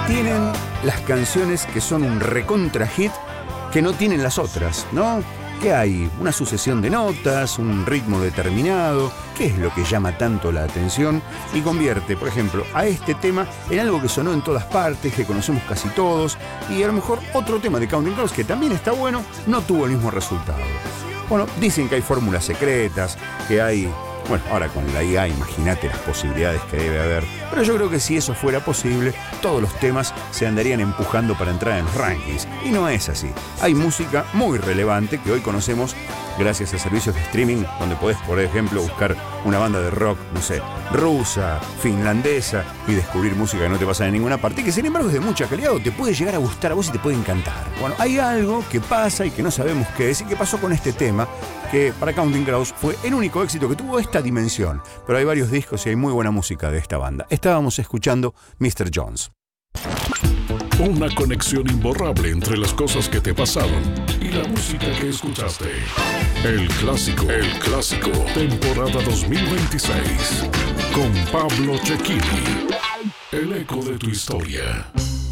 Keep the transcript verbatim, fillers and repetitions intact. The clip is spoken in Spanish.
tienen las canciones que son un recontra hit que no tienen las otras, ¿no? ¿Qué hay? Una sucesión de notas, un ritmo determinado. ¿Qué es lo que llama tanto la atención y convierte, por ejemplo, a este tema en algo que sonó en todas partes, que conocemos casi todos, y a lo mejor otro tema de Counting Crows que también está bueno, no tuvo el mismo resultado? Bueno, dicen que hay fórmulas secretas, que hay... Bueno, ahora con la I A, imagínate las posibilidades que debe haber. Pero yo creo que si eso fuera posible, todos los temas se andarían empujando para entrar en los rankings. Y no es así. Hay música muy relevante que hoy conocemos gracias a servicios de streaming, donde podés, por ejemplo, buscar una banda de rock, no sé, rusa, finlandesa, y descubrir música que no te pasa en ninguna parte, y que sin embargo es de mucha calidad o te puede llegar a gustar a vos y te puede encantar. Bueno, hay algo que pasa y que no sabemos qué es, y que pasó con este tema, que para Counting Crows fue el único éxito que tuvo esta dimensión. Pero hay varios discos y hay muy buena música de esta banda. Estábamos escuchando mister Jones. Una conexión imborrable entre las cosas que te pasaron y la música que escuchaste. El clásico, el clásico, temporada dos mil veintiséis, con Pablo Cecchini. El eco de tu historia.